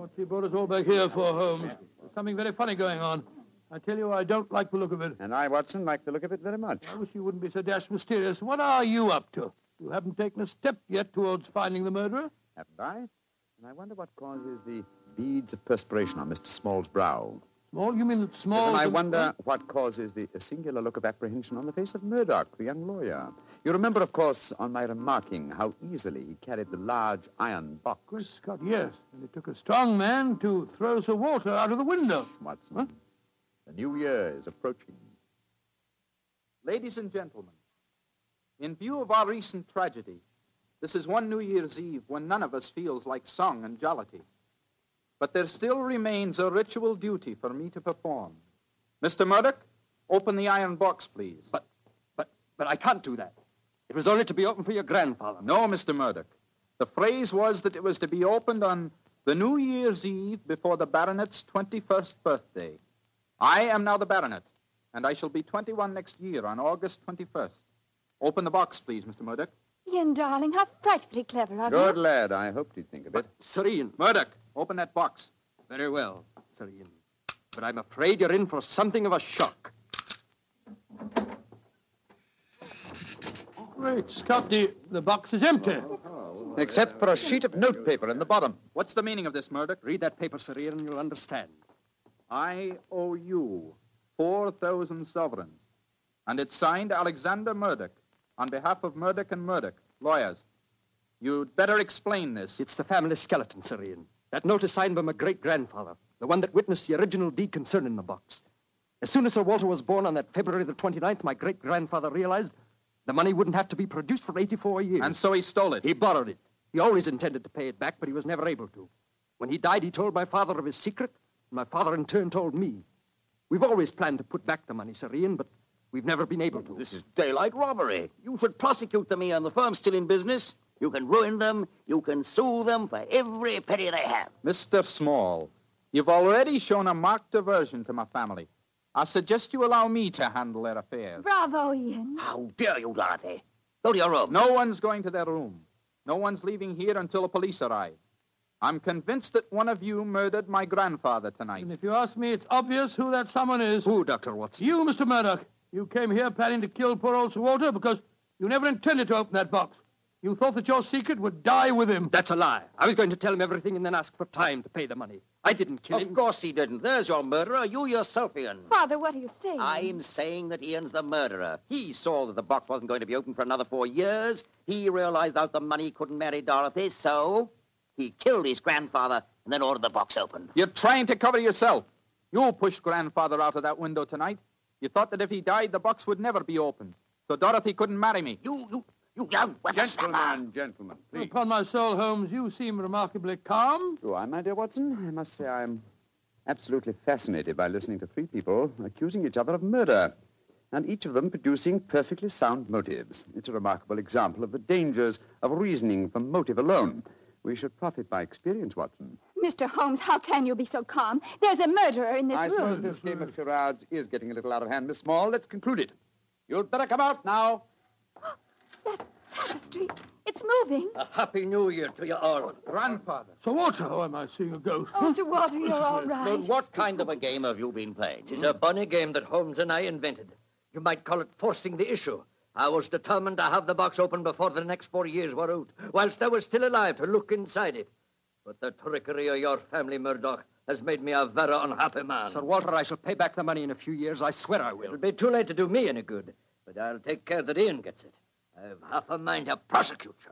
What's he brought us all back here for, Holmes? There's something very funny going on. I tell you, I don't like the look of it. And I, Watson, like the look of it very much. I wish you wouldn't be so dashed mysterious. What are you up to? You haven't taken a step yet towards finding the murderer? Haven't I? And I wonder what causes the beads of perspiration on Mr. Small's brow. Small? You mean that Small... Yes, and I wonder what causes the singular look of apprehension on the face of Murdoch, the young lawyer. You remember, of course, on my remarking how easily he carried the large iron box. Good Scott, yes. And it took a strong man to throw Sir Walter out of the window. Watson, Huh? the new year is approaching. Ladies and gentlemen, in view of our recent tragedy, this is one New Year's Eve when none of us feels like song and jollity. But there still remains a ritual duty for me to perform. Mr. Murdoch, open the iron box, please. But I can't do that. It was only to be opened for your grandfather. No, Mr. Murdoch. The phrase was that it was to be opened on the New Year's Eve before the baronet's 21st birthday. I am now the baronet, and I shall be 21 next year on August 21st. Open the box, please, Mr. Murdoch. Ian, darling, how frightfully clever of you. Good lad, I hoped you'd think of it. Sir Ian. Murdoch, open that box. Very well, Sir Ian. But I'm afraid you're in for something of a shock. Great Scott, the box is empty. Except for a sheet of notepaper in the bottom. What's the meaning of this, Murdoch? Read that paper, Sir Ian, and you'll understand. I owe you 4,000 sovereigns. And it's signed Alexander Murdoch on behalf of Murdoch and Murdoch, lawyers. You'd better explain this. It's the family skeleton, Sir Ian. That note is signed by my great-grandfather, the one that witnessed the original deed concerning the box. As soon as Sir Walter was born on that February the 29th, my great-grandfather realized the money wouldn't have to be produced for 84 years. And so he stole it. He borrowed it. He always intended to pay it back, but he was never able to. When he died, he told my father of his secret, and my father in turn told me. We've always planned to put back the money, Sir Ian, but we've never been able to. This is daylight robbery. You should prosecute them, Ian. The firm's still in business. You can ruin them. You can sue them for every penny they have. Mr. Small, you've already shown a marked aversion to my family. I suggest you allow me to handle their affairs. Bravo, Ian. How dare you, Dorothy? Go to your room. No one's going to their room. No one's leaving here until the police arrive. I'm convinced that one of you murdered my grandfather tonight. And if you ask me, it's obvious who that someone is. Who, Dr. Watson? You, Mr. Murdoch. You came here planning to kill poor old Sir Walter because you never intended to open that box. You thought that your secret would die with him. That's a lie. I was going to tell him everything and then ask for time to pay the money. I didn't kill him. Of course he didn't. There's your murderer. You yourself, Ian. Father, what are you saying? I'm saying that Ian's the murderer. He saw that the box wasn't going to be open for another 4 years. He realized out the money couldn't marry Dorothy, so he killed his grandfather and then ordered the box opened. You're trying to cover yourself. You pushed grandfather out of that window tonight. You thought that if he died, the box would never be opened. So Dorothy couldn't marry me. You young whippersnapper. Gentlemen, please. Upon my soul, Holmes, you seem remarkably calm. Do I, my dear Watson? I must say I'm absolutely fascinated by listening to three people accusing each other of murder, and each of them producing perfectly sound motives. It's a remarkable example of the dangers of reasoning from motive alone. We should profit by experience, Watson. Mr. Holmes, how can you be so calm? There's a murderer in this I suppose room. this game of charades is getting a little out of hand, Miss Small. Let's conclude it. You'd better come out now. That tapestry, it's moving. A happy new year to you all. Grandfather. Sir Walter, oh, am I seeing a ghost? Oh, Sir Walter, you're all right. But what kind of a game have you been playing? It's a bunny game that Holmes and I invented. You might call it forcing the issue. I was determined to have the box open before the next 4 years were out, whilst I was still alive to look inside it. But the trickery of your family, Murdoch, has made me a very unhappy man. Sir Walter, I shall pay back the money in a few years. I swear I will. It'll be too late to do me any good, but I'll take care that Ian gets it. I've half a mind to prosecute you.